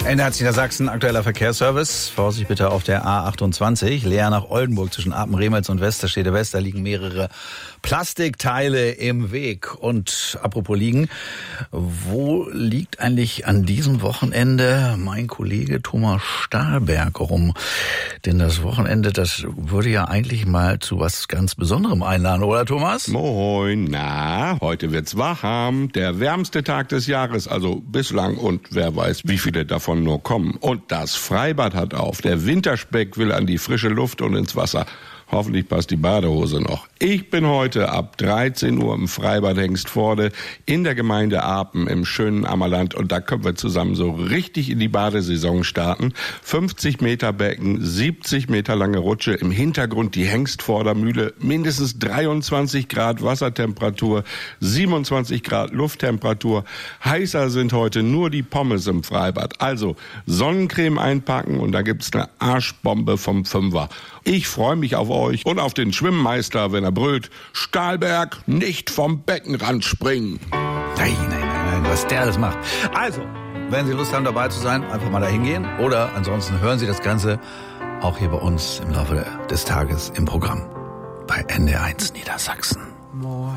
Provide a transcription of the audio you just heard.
NDR Niedersachsen, aktueller Verkehrsservice. Vorsicht bitte auf der A28, Leer nach Oldenburg zwischen Apen-Remelz und Westerstede West. Da liegen mehrere Plastikteile im Weg. Und apropos liegen, wo liegt eigentlich an diesem Wochenende mein Kollege Thomas Stahlberg rum? Denn das Wochenende, das würde ja eigentlich mal zu was ganz Besonderem einladen, oder Thomas? Moin, na, heute wird's warm. Der wärmste Tag des Jahres, also bislang, und wer weiß, wie viele davon nur kommen. Und das Freibad hat auf. Der Winterspeck will an die frische Luft und ins Wasser. Hoffentlich passt die Badehose noch. Ich bin heute ab 13 Uhr im Freibad Hengstforde in der Gemeinde Apen im schönen Ammerland. Und da können wir zusammen so richtig in die Badesaison starten. 50 Meter Becken, 70 Meter lange Rutsche. Im Hintergrund die Hengstforder Mühle. Mindestens 23 Grad Wassertemperatur, 27 Grad Lufttemperatur. Heißer sind heute nur die Pommes im Freibad. Also Sonnencreme einpacken und da gibt's eine Arschbombe vom Fünfer. Ich freue mich auf euch und auf den Schwimmmeister, wenn er brüllt: Stahlberg, nicht vom Beckenrand springen. Nein, was der alles macht. Also, wenn Sie Lust haben, dabei zu sein, einfach mal dahin gehen. Oder ansonsten hören Sie das Ganze auch hier bei uns im Laufe des Tages im Programm bei NDR1 Niedersachsen.